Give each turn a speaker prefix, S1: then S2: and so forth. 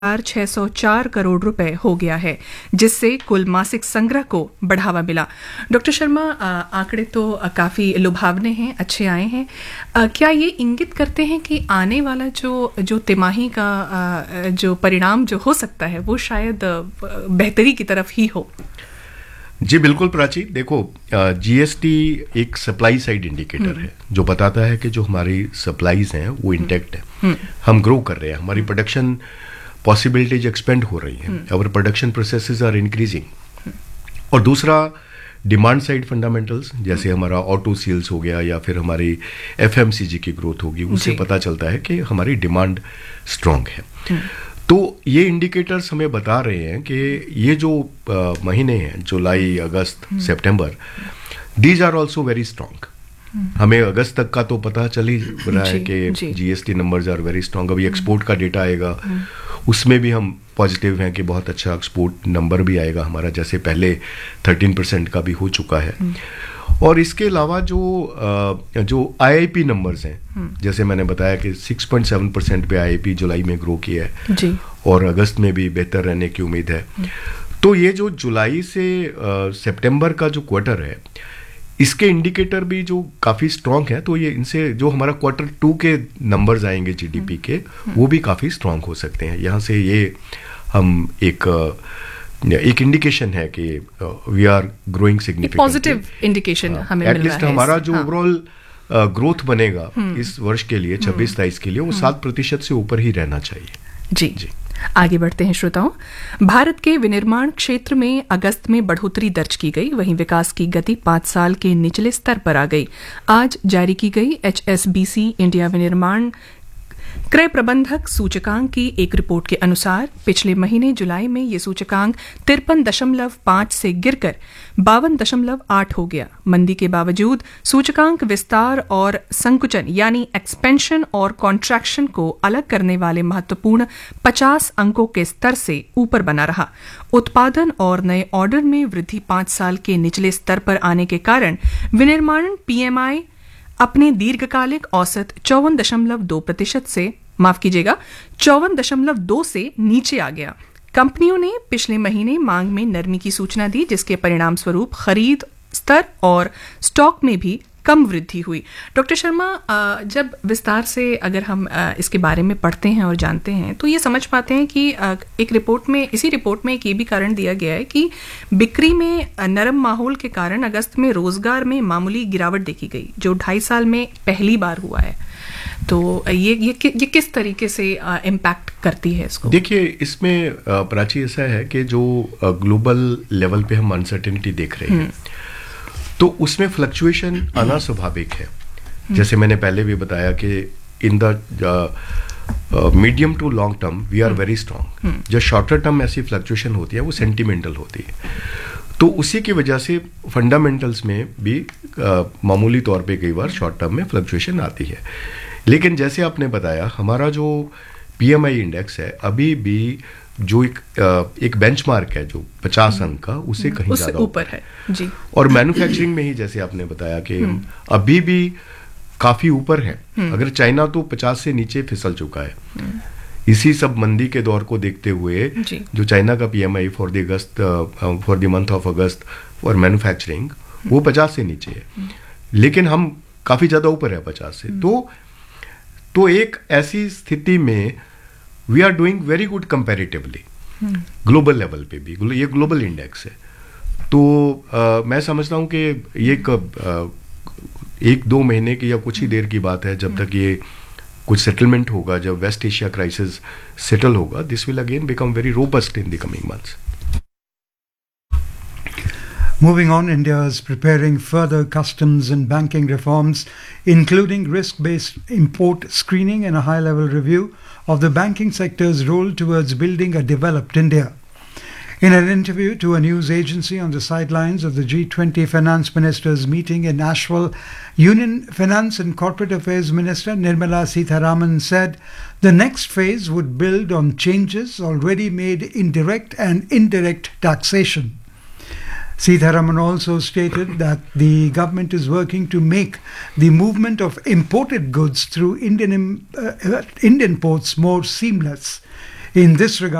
S1: 604 करोड़ रुपए हो गया है, जिससे कुल मासिक संग्रह को बढ़ावा मिला। डॉक्टर शर्मा, आंकड़े तो काफ़ी लुभावने हैं, अच्छे आए हैं। क्या ये इंगित करते हैं कि आने वाला जो तिमाही का जो परिणाम जो हो सकता है वो शायद बेहतरी की तरफ ही हो?
S2: जी बिल्कुल प्राची, देखो जीएसटी एक सप्लाई साइड इंडिकेटर है जो बताता है कि जो हमारी सप्लाईज हैं वो इंटैक्ट है, हम ग्रो कर रहे हैं, हमारी प्रोडक्शन पॉसिबिलिटीज एक्सपेंड हो रही हैं, our production processes are increasing. और दूसरा डिमांड साइड फंडामेंटल्स, जैसे हमारा ऑटो सेल्स हो गया या फिर हमारी एफएमसीजी की ग्रोथ होगी, उससे पता चलता है कि हमारी डिमांड स्ट्रांग है। तो ये इंडिकेटर्स हमें बता रहे हैं कि ये जो महीने हैं जुलाई, अगस्त, सितंबर, these are also very strong. हमें अगस्त तक का तो पता चल ही रहा है कि GST numbers are very strong. अभी एक्सपोर्ट का डेटा आएगा, उसमें भी हम पॉजिटिव हैं कि बहुत अच्छा एक्सपोर्ट नंबर भी आएगा हमारा, जैसे पहले 13% का भी हो चुका है। और इसके अलावा जो आईआईपी नंबर्स हैं, जैसे मैंने बताया कि 6.7% पे आईआईपी जुलाई में ग्रो किया है जी, और अगस्त में भी बेहतर रहने की उम्मीद है। तो ये जो जुलाई से सितंबर का जो क्वार्टर है, इसके इंडिकेटर भी जो काफ़ी स्ट्रांग है, तो ये इनसे जो हमारा क्वार्टर 2 के नंबर्स आएंगे जीडीपी के, वो भी काफ़ी स्ट्रांग हो सकते हैं। यहाँ से ये हम एक इंडिकेशन है कि we are growing significantly,
S1: positive indication हमें मिल रहा है।
S2: एटलीस्ट हमारा जो ओवरऑल ग्रोथ बनेगा इस वर्ष के लिए 26-27 के लिए, वो 7% से ऊपर ही रहना चाहिए।
S1: जी। आगे बढ़ते हैं श्रोताओं। भारत के विनिर्माण क्षेत्र में अगस्त में बढ़ोतरी दर्ज की गई, वहीं विकास की गति 5 साल के निचले स्तर पर आ गई। आज जारी की गई HSBC इंडिया विनिर्माण क्रय प्रबंधक सूचकांक की एक रिपोर्ट के अनुसार पिछले महीने जुलाई में ये सूचकांक 53.5 से गिरकर 52.8 हो गया। मंदी के बावजूद सूचकांक विस्तार और संकुचन यानी एक्सपेंशन और कॉन्ट्रैक्शन को अलग करने वाले महत्वपूर्ण 50 अंकों के स्तर से ऊपर बना रहा। उत्पादन और नए ऑर्डर में वृद्धि 5 साल के निचले स्तर पर आने के कारण विनिर्माण PMI अपने दीर्घकालिक औसत 54.2% से 54.2 से नीचे आ गया। कंपनियों ने पिछले महीने मांग में नरमी की सूचना दी, जिसके परिणाम स्वरूप खरीद स्तर और स्टॉक में भी कम वृद्धि हुई। डॉक्टर शर्मा, जब विस्तार से अगर हम इसके बारे में पढ़ते हैं और जानते हैं तो ये समझ पाते हैं कि इसी रिपोर्ट में एक ये भी कारण दिया गया है कि बिक्री में नरम माहौल के कारण अगस्त में रोजगार में मामूली गिरावट देखी गई, जो 2.5 साल में पहली बार हुआ है। तो ये किस तरीके से इम्पैक्ट करती है इसको?
S2: देखिए, इसमें प्राची ऐसा है कि जो ग्लोबल लेवल पे हम अनसर्टेनिटी देख रहे हैं, तो उसमें फ्लक्चुएशन आना स्वाभाविक है। जैसे मैंने पहले भी बताया कि in the medium to long term we are very strong. जो शॉर्टर टर्म ऐसी फ्लक्चुएशन होती है वो सेंटिमेंटल होती है, तो उसी की वजह से फंडामेंटल्स में भी मामूली तौर पे कई बार शॉर्ट टर्म में फ्लक्चुएशन आती है। लेकिन जैसे आपने बताया, हमारा जो PMI इंडेक्स है अभी भी जो एक बेंचमार्क है जो 50 अंक का, उससे कहीं ज्यादा
S1: ऊपर है जी।
S2: और मैन्युफैक्चरिंग में ही जैसे आपने बताया कि अभी भी काफी ऊपर है। अगर चाइना तो 50 से नीचे फिसल चुका है। इसी सब मंदी के दौर को देखते हुए जो चाइना का PMI for the month of August for manufacturing वो 50 से नीचे है, लेकिन हम काफी ज्यादा ऊपर है 50 से। तो एक ऐसी स्थिति में we are doing very good comparatively global level पे भी। ये ग्लोबल इंडेक्स है, तो मैं समझता हूं कि ये 1-2 महीने की या कुछ ही देर की बात है, जब तक ये कुछ सेटलमेंट होगा, जब वेस्ट एशिया क्राइसिस सेटल होगा, this will again become very robust in the coming months.
S3: Moving on, India is preparing further customs and banking reforms, including risk-based import screening and a high-level review of the banking sector's role towards building a developed India. In an interview to a news agency on the sidelines of the G20 finance ministers meeting in Asheville, Union Finance and Corporate Affairs Minister Nirmala Sitharaman said the next phase would build on changes already made in direct and indirect taxation. Sitharaman also stated that the government is working to make the movement of imported goods through Indian ports more seamless. In this regard,